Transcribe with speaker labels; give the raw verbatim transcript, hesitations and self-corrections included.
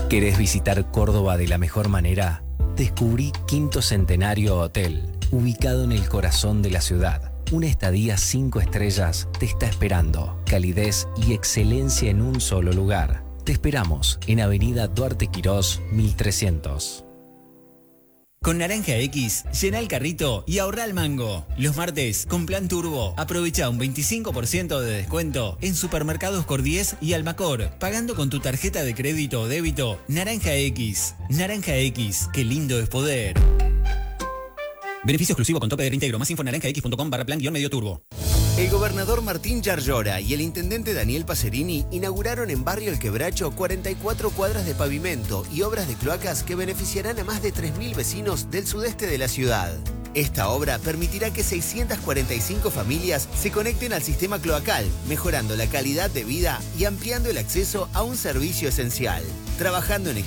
Speaker 1: ¿Querés visitar Córdoba de la mejor manera? Descubrí Quinto Centenario Hotel, ubicado en el corazón de la ciudad. Una estadía cinco estrellas te está esperando. Calidez y excelencia en un solo lugar. Te esperamos en Avenida Duarte Quirós, mil trescientos.
Speaker 2: Con Naranja X, llena el carrito y ahorra el mango. Los martes, con Plan Turbo, aprovecha un veinticinco por ciento de descuento en Supermercados Cordies y Almacor, pagando con tu tarjeta de crédito o débito Naranja X. Naranja X, qué lindo es poder. Beneficio exclusivo con tope de reintegro. Más info en naranja x punto com barra plan guión medio turbo.
Speaker 3: El gobernador Martín Yarlora y el intendente Daniel Pacerini inauguraron en Barrio El Quebracho cuarenta y cuatro cuadras de pavimento y obras de cloacas que beneficiarán a más de tres mil vecinos del sudeste de la ciudad. Esta obra permitirá que seiscientas cuarenta y cinco familias se conecten al sistema cloacal, mejorando la calidad de vida y ampliando el acceso a un servicio esencial. Trabajando en